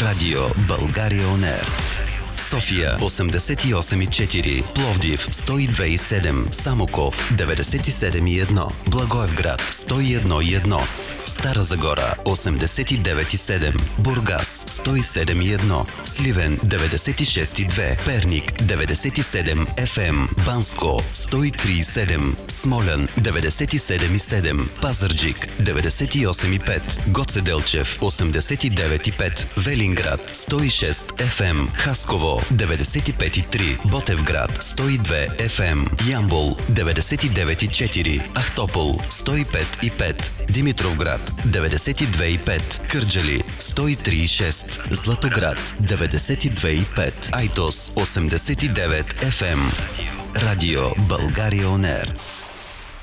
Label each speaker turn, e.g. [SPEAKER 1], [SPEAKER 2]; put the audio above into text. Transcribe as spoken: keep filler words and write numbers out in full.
[SPEAKER 1] Радио България Он Ер. София осемдесет и осем и четири, Пловдив сто и две и седем, Самоков деветдесет и седем и едно, Благоевград сто и едно и едно, Стара Загора осемдесет и девет и седем, Бургас сто и седем и едно, Сливен деветдесет и шест и две, Перник деветдесет и седем еф ем, Банско сто и три и седем, Смолян деветдесет и седем и седем, Пазарджик деветдесет и осем и пет, Гоце Делчев осемдесет и девет и пет, Велинград сто и шест еф ем, Хасково деветдесет и пет и три, Ботевград сто и две еф ем, Ямбол деветдесет и девет и четири, Ахтопол сто и пет и пет, Димитровград деветдесет и две и пет, Кърджали сто и три и шест, Златоград деветдесет и две и пет, Айтос осемдесет и девет еф ем. Радио България Он Ер.